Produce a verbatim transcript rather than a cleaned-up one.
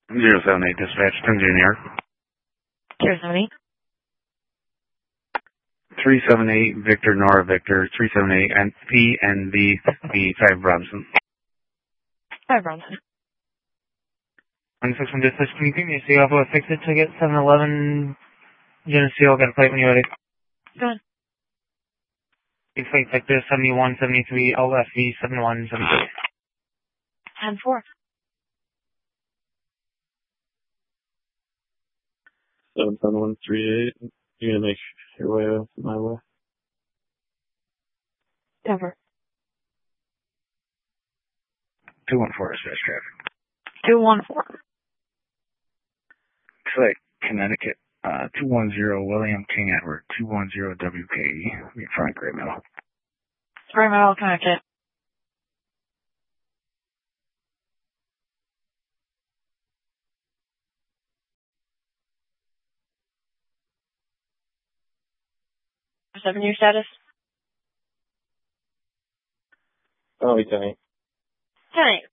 zero seven eight dispatch, ten Junior. zero seven eight. three seven eight Victor Nora Victor, three seven eight and P N B B five Robinson. five Robinson. one six one dispatch, can you give me a C O for a fix it ticket, seven eleven Geneseo, got a plate when you're ready. Go ahead. Big plate Victor, seventy-one seventy-three, O F V, seven one seven three. ten four. seven seven one three eight. You're gonna make your way up my way. Cover. two one four dispatch traffic. two one four. Select Connecticut, uh, two one zero William King Edward, two one zero W K E, front Great Meadow. Great Meadow, Connecticut. Seven year status? Oh, ten eight. ten eight.